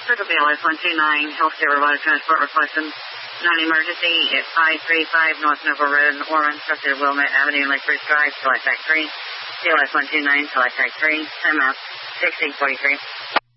Circle BLS 129, healthcare provider transport requesting non-emergency at 535 North Noble Road in Ormond, Trusted Wilmette Avenue, Lakebridge Drive, select track 3. BLS 129, select track 3. Time out, 1643.